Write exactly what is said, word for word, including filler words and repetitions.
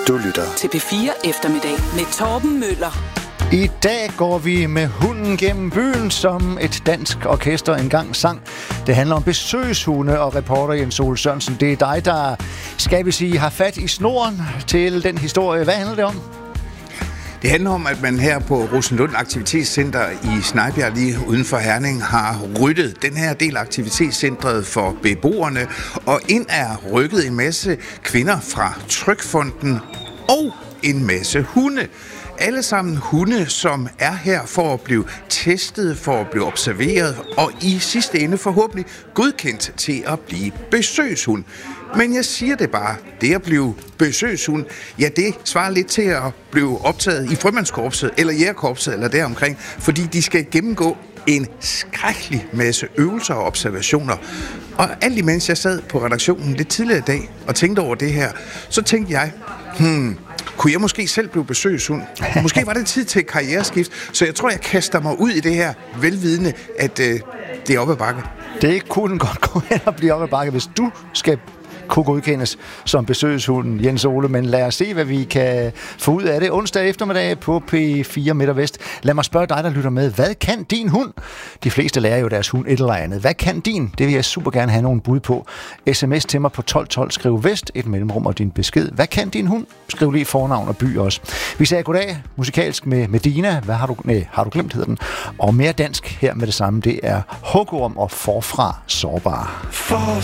Du lytter til P fire Eftermiddag med Torben Møller. I dag går vi med hunden gennem byen, som et dansk orkester engang sang. Det handler om besøgshunde, og reporter Jens Ole Sørensen, det er dig, der, skal vi sige, har fat i snoren til den historie. Hvad handler det om? Det handler om, at man her på Rosenlund Aktivitetscenter i Snejbjerg, lige uden for Herning, har ryddet den her del af aktivitetscentret for beboerne, og ind er rykket en masse kvinder fra Trygfonden og en masse hunde. Alle sammen hunde, som er her for at blive testet, for at blive observeret, og i sidste ende forhåbentlig godkendt til at blive besøgshund. Men jeg siger det bare, det at blive besøgshund, ja, det svarer lidt til at blive optaget i frømandskorpset, eller jægerkorpset, eller deromkring, fordi de skal gennemgå en skrækkelig masse øvelser og observationer. Og alt imens jeg sad på redaktionen lidt tidligere i dag og tænkte over det her, så tænkte jeg, hmm, kunne jeg måske selv blive besøgshund? Måske var det tid til et karriereskift, så jeg tror, jeg kaster mig ud i det her, velvidende, at øh, det er op ad bakke. Det kunne godt gå hen og blive op ad bakke, hvis du skal kunne godkendes som besøgshunden, Jens Ole, men lad os se, hvad vi kan få ud af det onsdag eftermiddag på P fire Midt og Vest. Lad mig spørge dig, der lytter med. Hvad kan din hund? De fleste lærer jo deres hund et eller andet. Hvad kan din? Det vil jeg super gerne have nogle bud på. S M S til mig på tolv tolv, skriv Vest, et mellemrum og din besked. Hvad kan din hund? Skriv lige fornavn og by også. Vi sagde goddag musikalsk med Medina. Hvad har du, nej, har du glemt, hedder den? Og mere dansk her med det samme, det er Hugorm og Forfra Sårbar. For